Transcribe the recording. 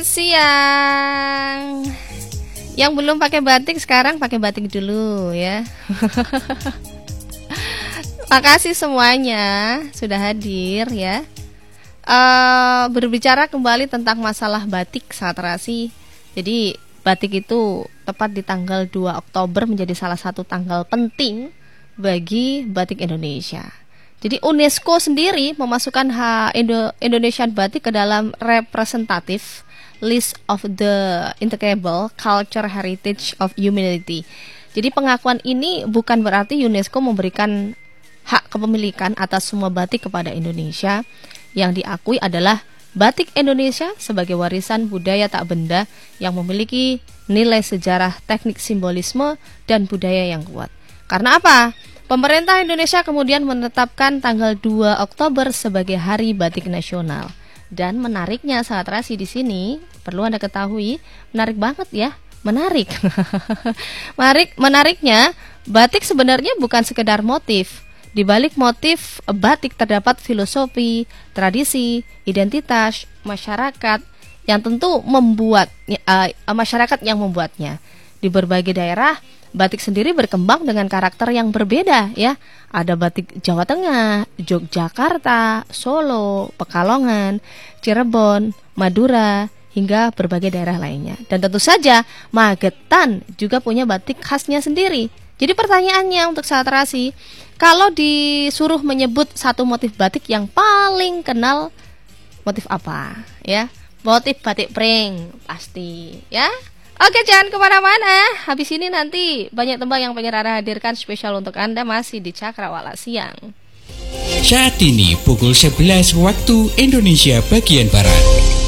Siang. Yang belum pakai batik sekarang pakai batik dulu ya. Makasih semuanya sudah hadir ya. Berbicara kembali tentang masalah batik saat terasi. Jadi batik itu tepat di tanggal 2 Oktober menjadi salah satu tanggal penting bagi batik Indonesia. Jadi UNESCO sendiri memasukkan Indonesian batik ke dalam representative list of the integrable culture heritage of humanity. Jadi pengakuan ini bukan berarti UNESCO memberikan hak kepemilikan atas semua batik kepada Indonesia. Yang diakui adalah batik Indonesia sebagai warisan budaya tak benda yang memiliki nilai sejarah, teknik simbolisme, dan budaya yang kuat. Karena apa? Pemerintah Indonesia kemudian menetapkan tanggal 2 Oktober sebagai Hari Batik Nasional. Dan menariknya saat terasi di sini, perlu Anda ketahui, menarik banget ya, menarik. Menariknya, batik sebenarnya bukan sekedar motif. Di balik motif batik terdapat filosofi, tradisi, identitas, masyarakat yang tentu membuat masyarakat yang membuatnya. Di berbagai daerah, batik sendiri berkembang dengan karakter yang berbeda ya. Ada batik Jawa Tengah, Yogyakarta, Solo, Pekalongan, Cirebon, Madura, hingga berbagai daerah lainnya. Dan tentu saja Magetan juga punya batik khasnya sendiri. Jadi pertanyaannya untuk saat terasi, kalau disuruh menyebut satu motif batik yang paling kenal, motif apa? Ya, motif batik pring pasti ya. Oke, jangan kemana-mana. Habis ini nanti banyak tembang yang pengen Rara hadirkan spesial untuk Anda masih di Cakrawala Siang. Saat ini pukul 11 waktu Indonesia bagian Barat.